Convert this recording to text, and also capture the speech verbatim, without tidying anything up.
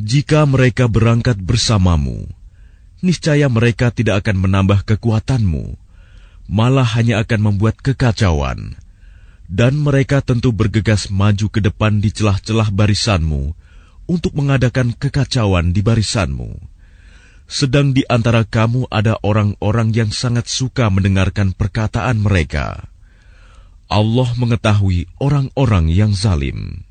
Jika mereka berangkat bersamamu, niscaya mereka tidak akan menambah kekuatanmu, malah hanya akan membuat kekacauan. Dan mereka tentu bergegas maju ke depan di celah-celah barisanmu untuk mengadakan kekacauan di barisanmu. Sedang di antara kamu ada orang-orang yang sangat suka mendengarkan perkataan mereka. Allah mengetahui orang-orang yang zalim.